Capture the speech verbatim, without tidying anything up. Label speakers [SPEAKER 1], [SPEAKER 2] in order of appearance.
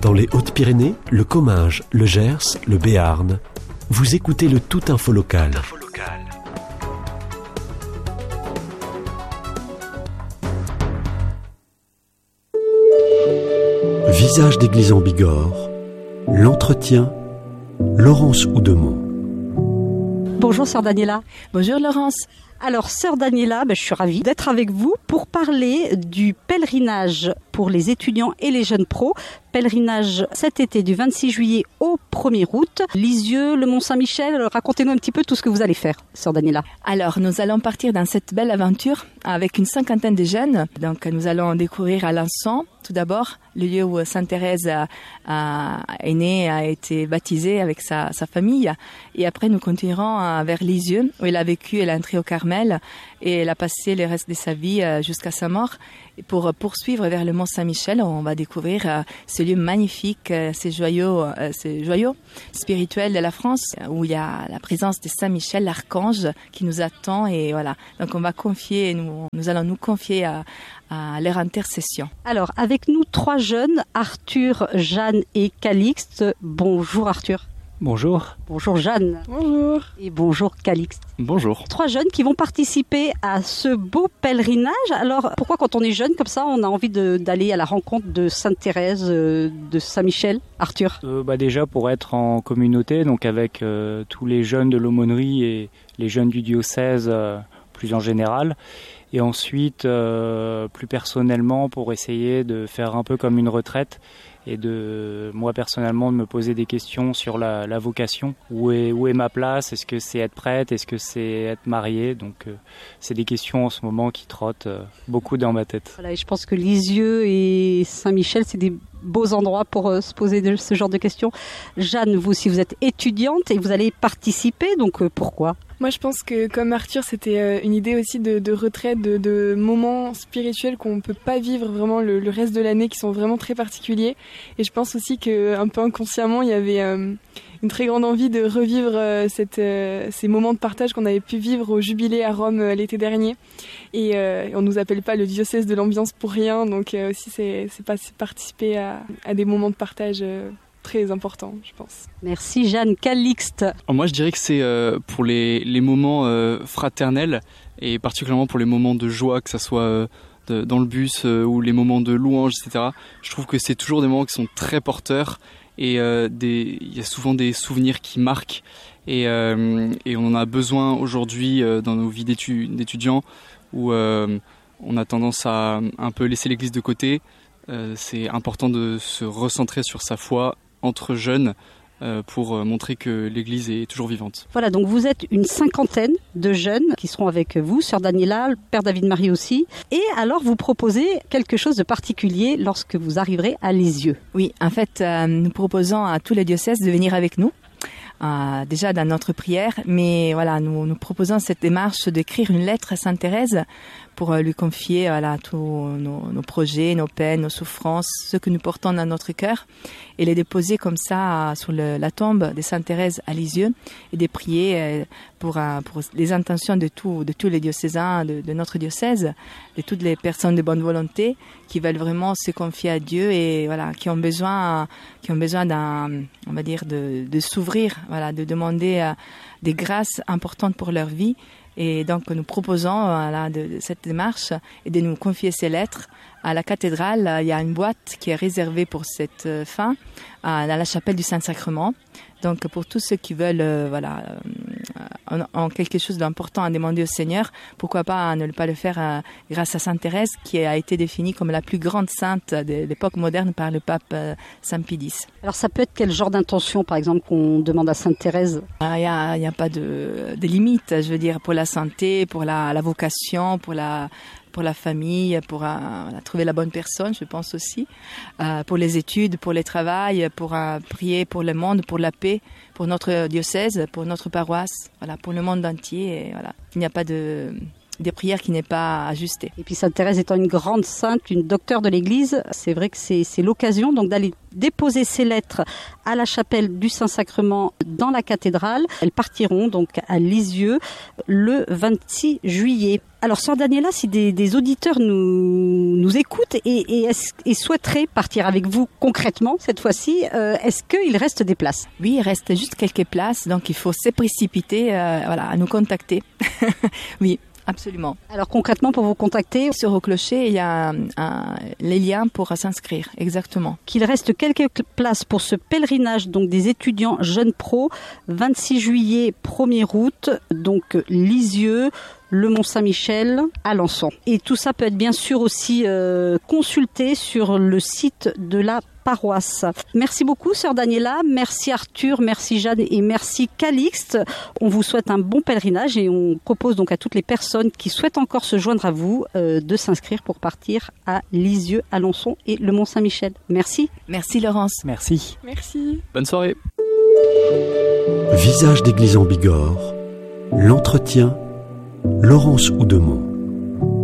[SPEAKER 1] Dans les Hautes-Pyrénées, le Comminges, le Gers, le Béarn, vous écoutez le Tout Info Local. Visage d'église en Bigorre, l'entretien, Laurence Oudemont.
[SPEAKER 2] Bonjour sœur Daniela.
[SPEAKER 3] Bonjour Laurence.
[SPEAKER 2] Alors sœur Daniela, ben, je suis ravie d'être avec vous pour parler du pèlerinage pour les étudiants et les jeunes pros. Pèlerinage cet été du vingt-six juillet au premier août. Lisieux, le Mont-Saint-Michel, racontez-nous un petit peu tout ce que vous allez faire, sœur Daniela.
[SPEAKER 3] Alors nous allons partir dans cette belle aventure avec une cinquantaine de jeunes. Donc nous allons découvrir Alençon. Tout d'abord, le lieu où Sainte Thérèse a, a, est née, a été baptisée avec sa, sa famille. Et après, nous continuerons vers Lisieux, où elle a vécu, elle est entrée au Carmel et elle a passé le reste de sa vie jusqu'à sa mort. Et pour poursuivre vers le Mont Saint-Michel, on va découvrir ce lieu magnifique, ces joyaux, ces joyaux spirituels de la France, où il y a la présence de Saint-Michel, l'archange, qui nous attend. Et voilà. Donc, on va confier, nous, nous allons nous confier à, à leur intercession.
[SPEAKER 2] Alors, avec nous, trois jeunes, Arthur, Jeanne et Calixte. Bonjour Arthur.
[SPEAKER 4] Bonjour.
[SPEAKER 2] Bonjour Jeanne.
[SPEAKER 3] Bonjour.
[SPEAKER 2] Et bonjour Calixte.
[SPEAKER 4] Bonjour.
[SPEAKER 2] Trois jeunes qui vont participer à ce beau pèlerinage. Alors, pourquoi quand on est jeune comme ça, on a envie de, d'aller à la rencontre de Sainte Thérèse, de Saint-Michel, Arthur?
[SPEAKER 4] euh, bah Déjà pour être en communauté, donc avec euh, tous les jeunes de l'aumônerie et les jeunes du diocèse euh, plus en général. Et ensuite, euh, plus personnellement, pour essayer de faire un peu comme une retraite et de, moi personnellement, de me poser des questions sur la, la vocation. Où est, où est ma place? Est-ce que c'est être prêtre? Est-ce que c'est être marié? Donc, euh, c'est des questions en ce moment qui trottent euh, beaucoup dans ma tête.
[SPEAKER 2] Voilà, et je pense que Lisieux et Saint-Michel, c'est des beaux endroits pour euh, se poser de, ce genre de questions. Jeanne, vous aussi, vous êtes étudiante et vous allez participer, donc euh, pourquoi?
[SPEAKER 5] Moi, je pense que, comme Arthur, c'était une idée aussi de, de retraite, de, de moments spirituels qu'on ne peut pas vivre vraiment le, le reste de l'année, qui sont vraiment très particuliers. Et je pense aussi qu'un peu inconsciemment, il y avait euh, une très grande envie de revivre euh, cette, euh, ces moments de partage qu'on avait pu vivre au Jubilé à Rome euh, l'été dernier. Et euh, on ne nous appelle pas le diocèse de l'ambiance pour rien, donc euh, aussi c'est, c'est, pas, c'est participer à, à des moments de partage euh, très important, je pense.
[SPEAKER 2] Merci Jeanne. Calixte.
[SPEAKER 6] Moi je dirais que c'est euh, pour les, les moments euh, fraternels et particulièrement pour les moments de joie, que ça soit euh, de, dans le bus euh, ou les moments de louange, et cetera. Je trouve que c'est toujours des moments qui sont très porteurs et euh, des, il y a souvent des souvenirs qui marquent et, euh, et on en a besoin aujourd'hui euh, dans nos vies d'étu- d'étudiants où euh, on a tendance à un peu laisser l'église de côté. Euh, c'est important de se recentrer sur sa foi entre jeunes euh, pour montrer que l'Église est toujours vivante.
[SPEAKER 2] Voilà, donc vous êtes une cinquantaine de jeunes qui seront avec vous, sœur Daniela, le père David-Marie aussi. Et alors vous proposez quelque chose de particulier lorsque vous arriverez à Lisieux.
[SPEAKER 3] Oui, en fait, euh, nous proposons à tous les diocèses de venir avec nous. Euh, déjà dans notre prière, mais voilà, nous nous proposons cette démarche d'écrire une lettre à Sainte Thérèse pour euh, lui confier voilà tous nos, nos projets, nos peines, nos souffrances, ce que nous portons dans notre cœur, et les déposer comme ça euh, sur le, la tombe de Sainte Thérèse à Lisieux, et de prier euh, pour euh, pour les intentions de tous de tous les diocésains de, de notre diocèse, de toutes les personnes de bonne volonté qui veulent vraiment se confier à Dieu et voilà qui ont besoin qui ont besoin d'un on va dire de de s'ouvrir. Voilà, de demander euh, des grâces importantes pour leur vie. Et donc, nous proposons voilà, de, de cette démarche et de nous confier ces lettres. À la cathédrale, il y a une boîte qui est réservée pour cette fin, à, dans la chapelle du Saint-Sacrement. Donc, pour tous ceux qui veulent euh, voilà, euh, en, en quelque chose d'important à demander au Seigneur, pourquoi pas ne pas le faire euh, grâce à Sainte Thérèse, qui a été définie comme la plus grande sainte de l'époque moderne par le pape euh, Saint Pie X.
[SPEAKER 2] Alors, ça peut être quel genre d'intention, par exemple, qu'on demande à Sainte Thérèse?
[SPEAKER 3] Il n'y a, y a pas de, de limite, je veux dire, pour la santé, pour la, la vocation, pour la... pour la famille, pour euh, trouver la bonne personne, je pense aussi, euh, pour les études, pour le travail, pour euh, prier pour le monde, pour la paix, pour notre diocèse, pour notre paroisse, voilà, pour le monde entier. Et voilà. Il n'y a pas de, des prières qui n'est pas ajustée.
[SPEAKER 2] Et puis Sainte Thérèse étant une grande sainte, une docteure de l'Église, c'est vrai que c'est, c'est l'occasion donc d'aller déposer ces lettres à la chapelle du Saint-Sacrement dans la cathédrale. Elles partiront donc à Lisieux le vingt-six juillet. Alors, Sœur Daniela, si des, des auditeurs nous, nous écoutent et, et, et souhaiteraient partir avec vous concrètement cette fois-ci, euh, est-ce qu'il reste des places ?
[SPEAKER 3] Oui, il reste juste quelques places, donc il faut se précipiter euh, voilà, à nous contacter. Oui. Absolument.
[SPEAKER 2] Alors concrètement, pour vous contacter,
[SPEAKER 3] sur Au Clocher, il y a un, un, les liens pour s'inscrire, exactement.
[SPEAKER 2] Qu'il reste quelques places pour ce pèlerinage donc des étudiants jeunes pros, vingt-six juillet, premier août, donc Lisieux, le Mont-Saint-Michel, Alençon. Et tout ça peut être bien sûr aussi euh, consulté sur le site de la paroisse. Merci beaucoup, Sœur Daniela. Merci Arthur, merci Jeanne et merci Calixte. On vous souhaite un bon pèlerinage et on propose donc à toutes les personnes qui souhaitent encore se joindre à vous euh, de s'inscrire pour partir à Lisieux, Alençon et le Mont-Saint-Michel. Merci.
[SPEAKER 3] Merci Laurence.
[SPEAKER 4] Merci.
[SPEAKER 5] Merci.
[SPEAKER 6] Bonne soirée.
[SPEAKER 1] Visage d'église en Bigorre, l'entretien, Laurence Houdemont.